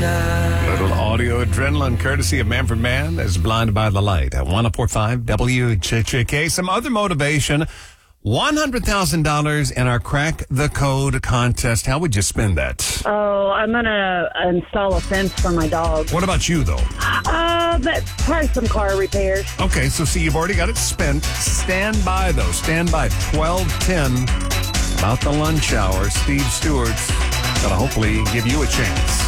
Little audio adrenaline courtesy of Manfred Mann as Blinded by the Light at 104.5 WJJK. Some other motivation. $100,000 in our Crack the Code contest. How would you spend that? Oh, I'm going to install a fence for my dog. What about you, though? But probably some car repairs. Okay, so see, you've already got it spent. Stand by, though. Stand by. 12:10, about the lunch hour. Steve Stewart's going to hopefully give you a chance.